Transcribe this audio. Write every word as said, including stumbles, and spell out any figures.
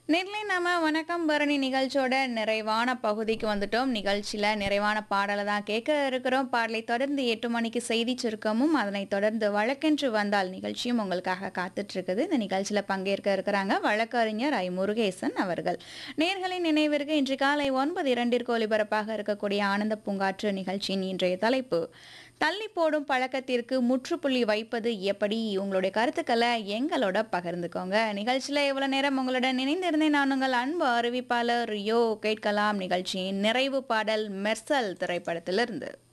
நேர்லயே நாம வணக்கம் பரணி நிகழ்ச்சியோட நிறைவான பகுதிக்கு வந்துட்டோம். நிகழ்ச்சியில நிறைவான பாடல தான் கேட்க இருக்கிறோம். பாடலை தொடர்ந்து எட்டு மணிக்கு செய்தி சுருக்கமும், அதனைத் தொடர்ந்து வழக்கென்று வந்தால் நிகழ்ச்சியும் உங்களுக்காக காத்துட்டு இருக்குது. இந்த நிகழ்ச்சியில பங்கேற்க இருக்கிறாங்க வழக்கறிஞர் ஐ முருகேசன் அவர்கள். நேயர்களின் நினைவிற்கு இன்று காலை ஒன்பது இரண்டிற்கு ஒலிபரப்பாக இருக்கக்கூடிய ஆனந்த பூங்காற்று நிகழ்ச்சியின் இன்றைய தலைப்பு தள்ளி போடும் பழக்கத்திற்கு முற்றுப்புள்ளி வைப்பது எப்படி? உங்களுடைய கருத்துக்களை எங்களோட பகிர்ந்துக்கோங்க. நிகழ்ச்சியில இவ்வளவு நேரம் உங்களுடன் இணைந்திருந்தேன் நான் உங்கள் அன்பு அறிவிப்பாளர் ரியோ. கேட்கலாம் நிகழ்ச்சியின் நிறைவு பாடல் மெர்சல் திரைப்படத்திலிருந்து.